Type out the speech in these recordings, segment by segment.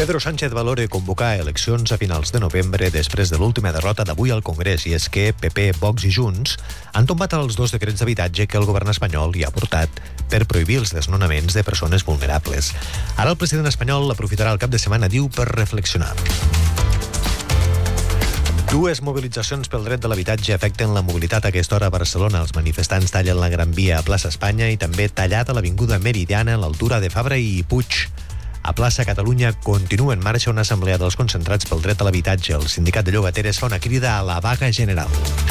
Pedro Sánchez valora convocar eleccions a finals de novembre després de l'última derrota d'avui al Congrés, i és que PP, Vox i Junts han tombat els 2 decrets d'habitatge que el govern espanyol hi ha portat per prohibir els desnonaments de persones vulnerables. Ara el president espanyol aprofitarà el cap de setmana, diu, per reflexionar. 2 mobilitzacions pel dret de l'habitatge afecten la mobilitat a aquesta hora a Barcelona. Els manifestants tallen la Gran Via a plaça Espanya i també tallada l'avinguda Meridiana a l'altura de Fabra i Puig. A plaça Catalunya continua en marxa una assemblea dels concentrats pel dret a l'habitatge. El sindicat de llogateres fa una crida a la vaga general.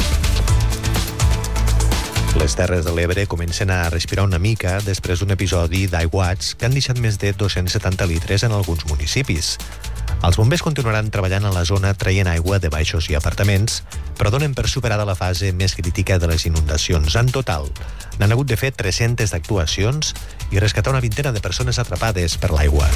Les Terres de l'Ebre comencen a respirar una mica després d'un episodi d'aiguats que han deixat més de 270 litres en alguns municipis. Els bombers continuaran treballant a la zona traient aigua de baixos i apartaments, però donen per superada la fase més crítica de les inundacions. En total, n'han hagut de fer 300 d'actuacions i rescatar una vintena de persones atrapades per l'aigua.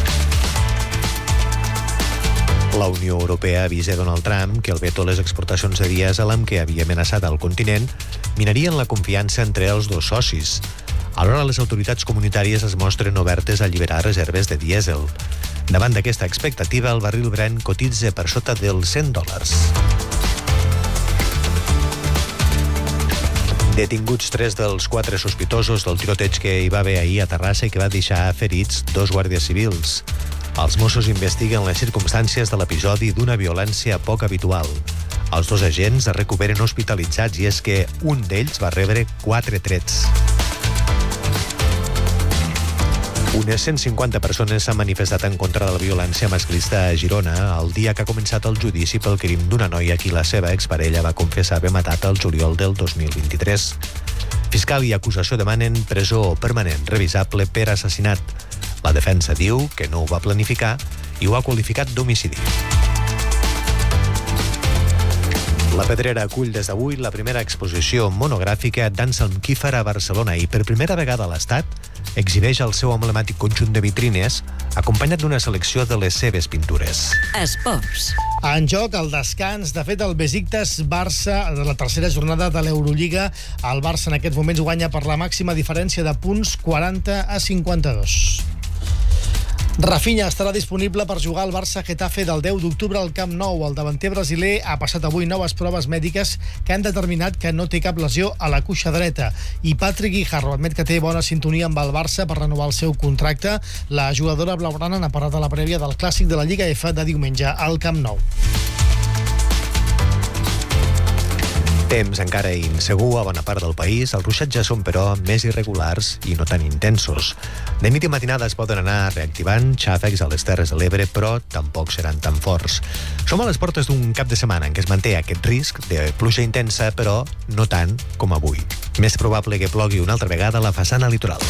La Unió Europea avisa Donald Trump que el veto a les exportacions de dièsel amb què havia amenaçat el continent minarien la confiança entre els 2 socis. Alhora, les autoritats comunitàries es mostren obertes a alliberar reserves de dièsel. Davant d'aquesta expectativa, el barril Brent cotitza per sota dels $100. Detinguts 3 dels 4 sospitosos del tiroteig que hi va haver ahir a Terrassa i que va deixar ferits 2 guàrdies civils. Els Mossos investiguen les circumstàncies de l'episodi d'una violència poc habitual. Els 2 agents es recuperen hospitalitzats i és que un d'ells va rebre 4 trets. Unes 150 persones s'han manifestat en contra de la violència masclista a Girona el dia que ha començat el judici pel crim d'una noia a qui la seva exparella va confessar haver matat el juliol del 2023. Fiscal i acusació demanen presó permanent revisable per assassinat. La defensa diu que no ho va planificar i ho ha qualificat d'homicidi. La Pedrera acull des d'avui la primera exposició monogràfica d'Anselm Kiefer a Barcelona i per primera vegada a l'Estat exhibeix el seu emblemàtic conjunt de vitrines acompanyat d'una selecció de les seves pintures. Esports. En joc, el descans. De fet, el Besiktas-Barça, de la tercera jornada de l'Eurolliga, el Barça en aquests moments guanya per la màxima diferència de punts, 40-52. Rafinha estarà disponible per jugar al Barça-Getafe del 10 d'octubre al Camp Nou. El davanter brasiler ha passat avui noves proves mèdiques que han determinat que no té cap lesió a la cuixa dreta. I Patrick Guijarro admet que té bona sintonia amb el Barça per renovar el seu contracte. La jugadora blaugrana n'ha parlat a la prèvia del clàssic de la Lliga F de diumenge al Camp Nou. Temps encara insegur a bona part del país. Els ruixats ja són, però, més irregulars i no tan intensos. De nit i matinada es poden anar reactivant xàfecs a les Terres de l'Ebre, però tampoc seran tan forts. Som a les portes d'un cap de setmana en què es manté aquest risc de pluja intensa, però no tant com avui. Més probable que plogui una altra vegada a la façana litoral.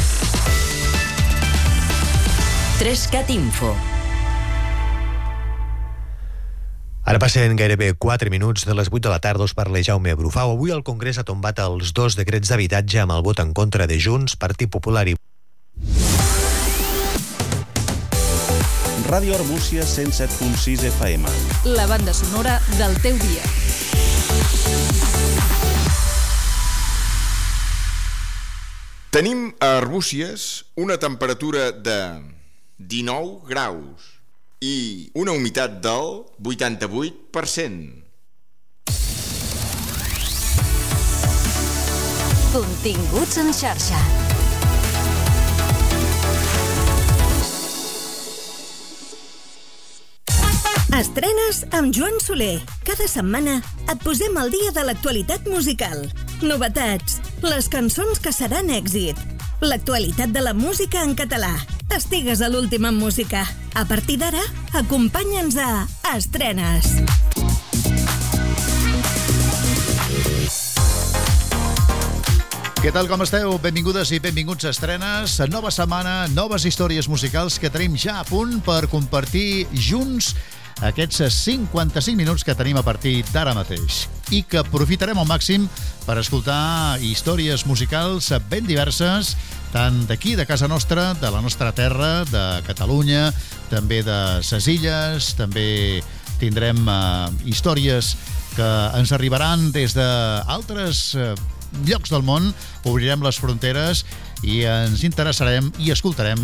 3CAT Info. Ara passen gairebé 4 minuts de les 8 de la tarda. Us parla Jaume Brufau. Avui el Congrés ha tombat els 2 decrets d'habitatge amb el vot en contra de Junts, Partit Popular i... Ràdio Armúcia 107.6 FM. La banda sonora del teu dia. Tenim a Arbúcies una temperatura de 19 graus i una humitat del 88%. Continguts en xarxa. Estrenes amb Joan Soler. Cada setmana et posem al dia de l'actualitat musical. Novetats, les cançons que seran èxit, l'actualitat de la música en català. Estigues a l'última en música. A partir d'ara, acompanya'ns a Estrenes. Què tal, com esteu? Benvingudes i benvinguts a Estrenes. Nova setmana, noves històries musicals que tenim ja a punt per compartir junts aquests 55 minuts que tenim a partir d'ara mateix i que aprofitarem al màxim per escoltar històries musicals ben diverses, tant d'aquí, de casa nostra, de la nostra terra, de Catalunya, també de ses illes, també tindrem històries que ens arribaran des d'altres llocs del món. Obrirem les fronteres i ens interessarem i escoltarem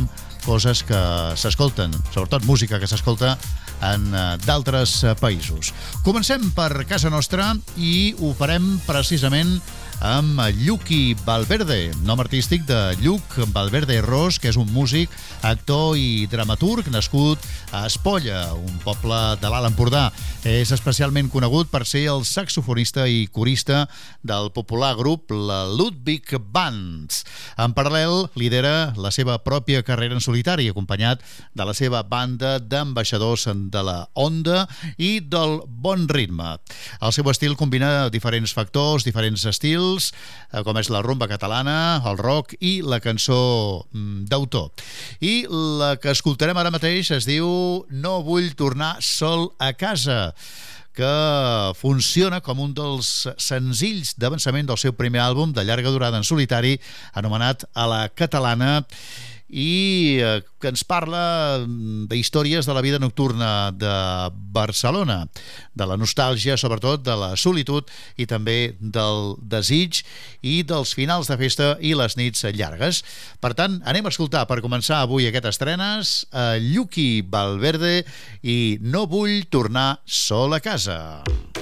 coses que s'escolten, sobretot música que s'escolta en d'altres països. Comencem per casa nostra i ho farem precisament amb Lluqui Valverde, nom artístic de Lluc Valverde Ros, que és un músic, actor i dramaturg nascut a Espolla, un poble de l'Alt Empordà. És especialment conegut per ser el saxofonista i corista del popular grup la Ludwig Band. En paral·lel, lidera la seva pròpia carrera en solitari, acompanyat de la seva banda d'ambaixadors de la onda i del bon ritme. El seu estil combina diferents factors, diferents estils, com és la rumba catalana, el rock i la cançó d'autor. I la que escoltarem ara mateix es diu No vull tornar sol a casa, que funciona com un dels senzills d'avançament del seu primer àlbum de llarga durada en solitari, anomenat A la Catalana, i que ens parla d'històries de la vida nocturna de Barcelona, de la nostàlgia, sobretot de la solitud i també del desig i dels finals de festa i les nits llargues. Per tant, anem a escoltar per començar avui aquestes estrenes a Lluqui Valverde i No vull tornar sol a casa.